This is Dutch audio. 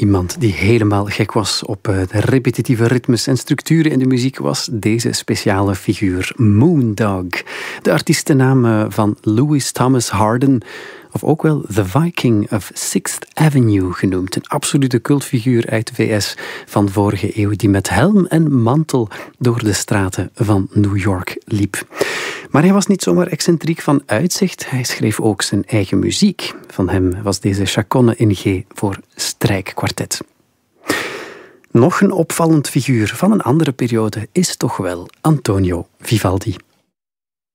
iemand die helemaal gek was op de repetitieve ritmes en structuren in de muziek was deze speciale figuur, Moondog. De artiestennaam van Louis Thomas Harden, of ook wel The Viking of Sixth Avenue genoemd. Een absolute cultfiguur uit de VS van vorige eeuw die met helm en mantel door de straten van New York liep. Maar hij was niet zomaar excentriek van uitzicht, hij schreef ook zijn eigen muziek. Van hem was deze Chaconne in G voor strijkkwartet. Nog een opvallend figuur van een andere periode is toch wel Antonio Vivaldi.